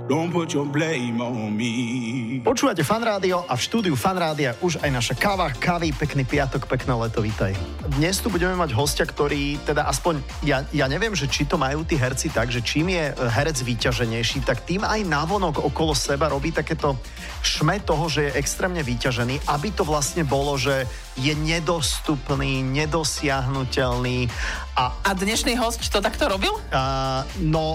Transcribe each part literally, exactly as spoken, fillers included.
Don't put your blame on me. Počúvate Fan Rádio a v štúdiu Fan Rádia už aj naša káva, kávy, pekný piatok, pekné leto, vítaj. Dnes tu budeme mať hostia, ktorý, teda aspoň, ja, ja neviem, že či to majú tí herci tak, že čím je herec vyťaženejší, tak tým aj návonok okolo seba robí takéto šme toho, že je extrémne vyťažený, aby to vlastne bolo, že je nedostupný, nedosiahnutelný. A, a dnešný host to takto robil? A, no...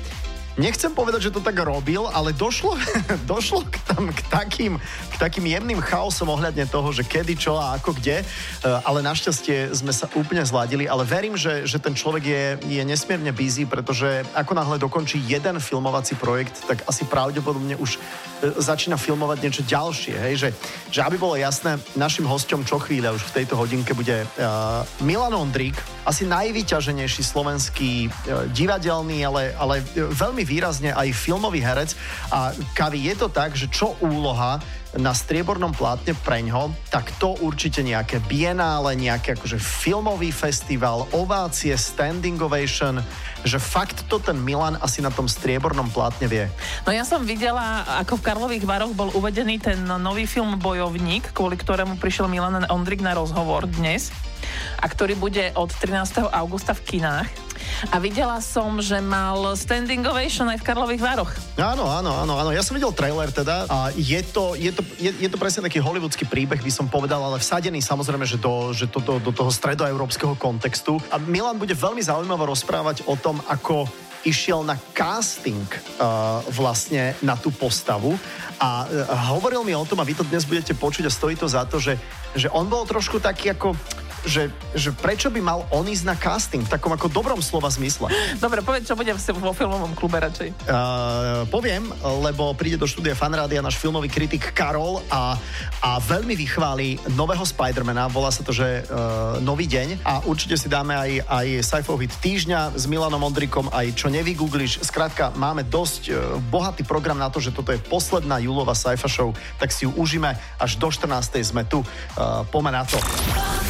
Nechcem povedať, že to tak robil, ale došlo, došlo k, tam, k, takým, k takým jemným chaosom ohľadne toho, že kedy, čo a ako kde, ale našťastie sme sa úplne zladili, ale verím, že, že ten človek je, je nesmierne busy, pretože ako náhle dokončí jeden filmovací projekt, tak asi pravdepodobne už začína filmovať niečo ďalšie, hej, že, že aby bolo jasné, našim hosťom čo chvíľa už v tejto hodinke bude uh, Milan Ondrík, asi najvyťaženejší slovenský uh, divadelný, ale, ale veľmi výrazne aj filmový herec. A Kavi, je to tak, že čo úloha na striebornom plátne preňho, tak to určite nejaké bienále, nejaký akože filmový festival, ovácie, standing ovation, že fakt to ten Milan asi na tom striebornom plátne vie. No ja som videla, ako v Karlových Varoch bol uvedený ten nový film Bojovník, kvôli ktorému prišiel Milan Ondrík na rozhovor dnes a ktorý bude od trinásteho augusta v kinách. A videla som, že mal standing ovation aj v Karlových Varoch. Áno, áno, áno, áno. Ja som videl trailer teda a je to, je to, je, je to presne taký hollywoodský príbeh, by som povedal, ale vsadený samozrejme, že do, že to, do, do toho stredoeurópskeho kontextu. A Milan bude veľmi zaujímavo rozprávať o tom, ako išiel na casting uh, vlastne na tú postavu a uh, hovoril mi o tom, a vy to dnes budete počuť a stojí to za to, že, že on bol trošku taký ako... Že, že prečo by mal on ísť na casting v takom ako dobrom slova zmysle. Dobre, povedz, čo bude vo filmovom klube radšej. Uh, poviem, lebo príde do štúdia Fan Rádia náš filmový kritik Karol a, a veľmi vychváli nového Spidermana, volá sa to, že uh, Nový deň a určite si dáme aj, aj sci-fi hit týždňa s Milanom Ondrikom, aj čo nevygoogliš. Skrátka, máme dosť uh, bohatý program na to, že toto je posledná júlová sci-fi show, tak si ju užíme až do štrnástej sme tu. Uh, poďme na to.